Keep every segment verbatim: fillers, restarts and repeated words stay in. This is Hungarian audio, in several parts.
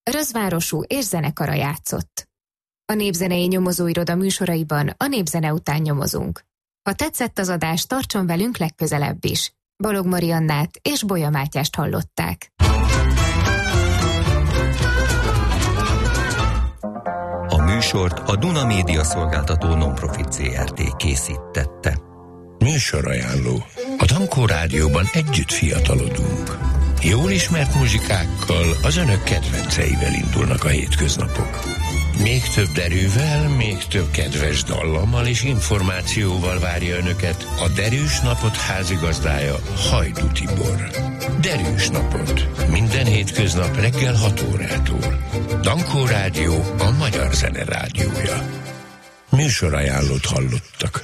Rözvárosú és zenekara játszott. A Népzenei Nyomozóiroda műsoraiban a népzene után nyomozunk. Ha tetszett az adás, tartson velünk legközelebb is. Balog Mariannát és Bolya Mátyást hallották. A műsort a Duna Média Szolgáltató Non-Profit Zé Er Té készítette. Műsorajánló. A Dankó Rádióban együtt fiatalodunk. Jól ismert muzsikákkal, az önök kedvenceivel indulnak a hétköznapok. Még több derűvel, még több kedves dallammal és információval várja önöket a Derűs Napot házigazdája, Hajdú Tibor. Derűs Napot. Minden hétköznap reggel hat órától. Dankó Rádió, a magyar zene rádiója. Műsorajánlót hallottak.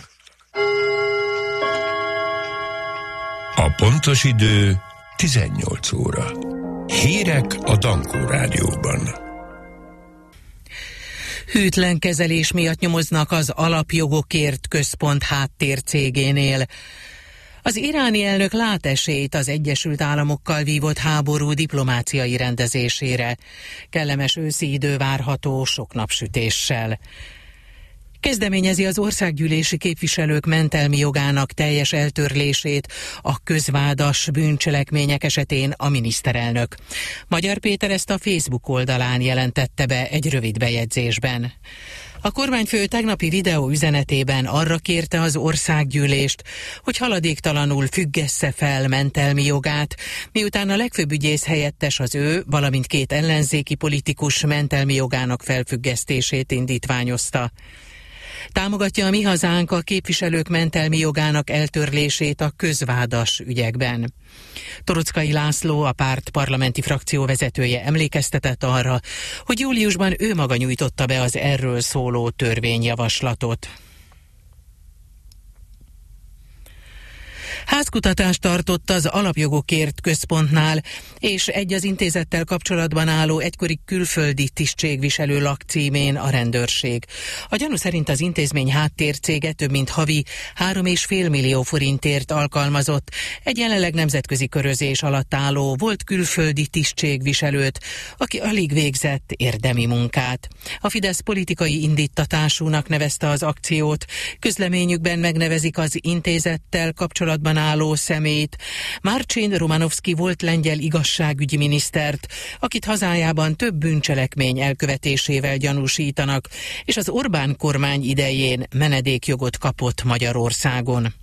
A pontos idő tizennyolc óra. Hírek a Dankó Rádióban. Hűtlen kezelés miatt nyomoznak az Alapjogokért Központ háttércégénél. Az iráni elnök lát esélyt az Egyesült Államokkal vívott háború diplomáciai rendezésére. Kellemes őszi idő várható sok napsütéssel. Kezdeményezi az országgyűlési képviselők mentelmi jogának teljes eltörlését a közvádas bűncselekmények esetén a miniszterelnök. Magyar Péter ezt a Facebook oldalán jelentette be egy rövid bejegyzésben. A kormányfő tegnapi videó üzenetében arra kérte az országgyűlést, hogy haladéktalanul függessze fel mentelmi jogát, miután a legfőbb ügyész helyettes az ő, valamint két ellenzéki politikus mentelmi jogának felfüggesztését indítványozta. Támogatja a Mi Hazánk a képviselők mentelmi jogának eltörlését a közvádas ügyekben. Torockai László, a párt parlamenti frakció vezetője emlékeztetett arra, hogy júliusban ő maga nyújtotta be az erről szóló törvényjavaslatot. Házkutatást tartott az Alapjogokért Központnál, és egy az intézettel kapcsolatban álló egykori külföldi tisztségviselő lakcímén a rendőrség. A gyanú szerint az intézmény háttércége több mint havi három és fél millió forintért alkalmazott egy jelenleg nemzetközi körözés alatt álló volt külföldi tisztségviselőt, aki alig végzett érdemi munkát. A Fidesz politikai indítatásúnak nevezte az akciót, közleményükben megnevezik az intézettel kapcsolatban álló személyt, Marcin Romanovski volt lengyel igazságügyi minisztert, akit hazájában több bűncselekmény elkövetésével gyanúsítanak, és az Orbán kormány idején menedékjogot kapott Magyarországon.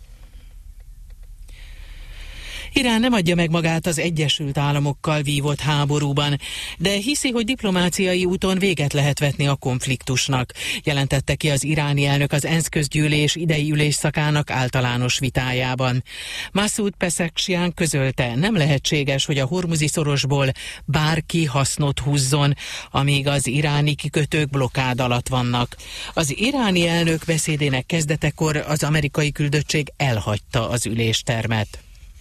Irán nem adja meg magát az Egyesült Államokkal vívott háborúban, de hiszi, hogy diplomáciai úton véget lehet vetni a konfliktusnak, jelentette ki az iráni elnök az ENSZ közgyűlés idei ülésszakának általános vitájában. Masoud Pezeshkian közölte, nem lehetséges, hogy a hormuzi szorosból bárki hasznot húzzon, amíg az iráni kikötők blokkád alatt vannak. Az iráni elnök beszédének kezdetekor az amerikai küldöttség elhagyta az üléstermet.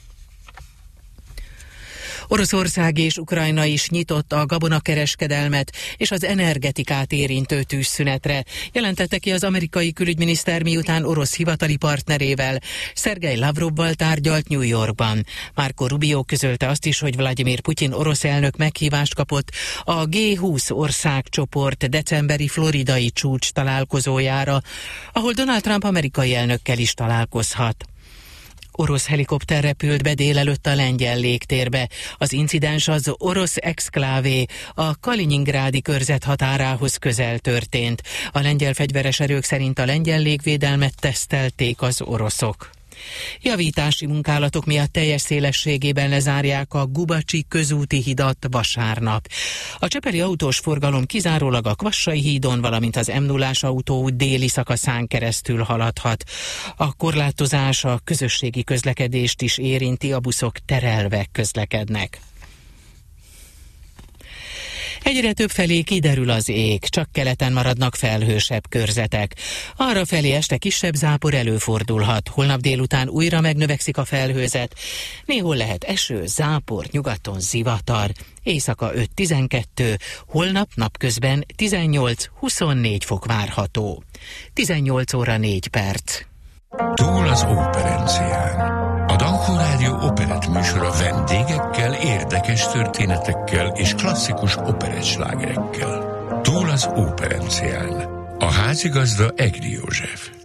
Oroszország és Ukrajna is nyitott a gabonakereskedelmet és az energetikát érintő tűzszünetre, jelentette ki az amerikai külügyminiszter, miután orosz hivatali partnerével, Szergej Lavrovval tárgyalt New Yorkban. Marco Rubio közölte azt is, hogy Vladimir Putyin orosz elnök meghívást kapott a G húsz országcsoport decemberi floridai csúcs találkozójára, ahol Donald Trump amerikai elnökkel is találkozhat. Orosz helikopter repült be délelőtt a lengyel légtérbe. Az incidens az orosz exklávé, a Kaliningrádi körzet határához közel történt. A lengyel fegyveres erők szerint a lengyel légvédelmet tesztelték az oroszok. Javítási munkálatok miatt teljes szélességében lezárják a Gubacsi közúti hidat vasárnap. A csepeli autós forgalom kizárólag a Kvassai hídon, valamint az M nullás autóút déli szakaszán keresztül haladhat. A korlátozás a közösségi közlekedést is érinti, a buszok terelve közlekednek. Egyre több felé kiderül az ég, csak keleten maradnak felhősebb körzetek. Arra felé este kisebb zápor előfordulhat, holnap délután újra megnövekszik a felhőzet. Néhol lehet eső, zápor, nyugaton zivatar. Éjszaka öt-tizenkettő, holnap napközben tizennyolc-huszonnégy fok várható. tizennyolc óra négy perc. Túl az óperencián. A Tankó Rádió operett műsora vendégekkel, érdekes történetekkel és klasszikus operettslágerekkel. Túl az óperencián. A házigazda Egri József.